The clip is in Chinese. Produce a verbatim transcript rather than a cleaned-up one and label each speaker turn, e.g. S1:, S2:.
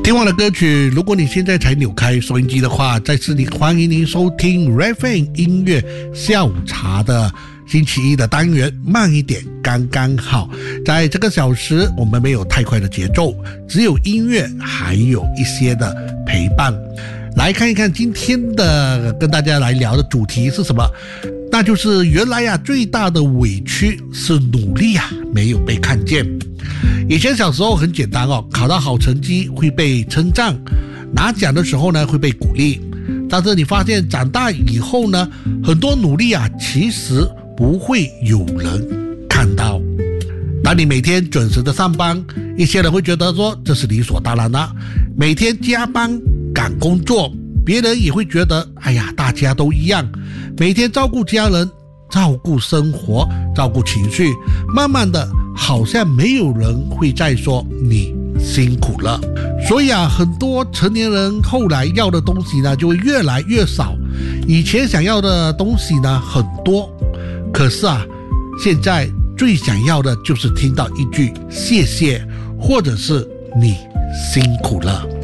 S1: 听完了歌曲，如果你现在才扭开收音机的话，在这里欢迎您收听 R F M 音乐下午茶的星期一的单元，慢一点刚刚好。在这个小时我们没有太快的节奏，只有音乐还有一些的陪伴。来看一看今天的跟大家来聊的主题是什么，那就是原来呀、啊、最大的委屈是努力啊没有被看见。以前小时候很简单哦，考到好成绩会被称赞，拿奖的时候呢会被鼓励。但是你发现长大以后呢，很多努力啊其实不会有人看到。当你每天准时的上班，一些人会觉得说这是理所当然的，每天加班赶工作，别人也会觉得哎呀大家都一样，每天照顾家人，照顾生活，照顾情绪，慢慢的好像没有人会再说你辛苦了。所以啊，很多成年人后来要的东西呢就会越来越少，以前想要的东西呢很多，可是啊现在最想要的就是听到一句谢谢，或者是你辛苦了。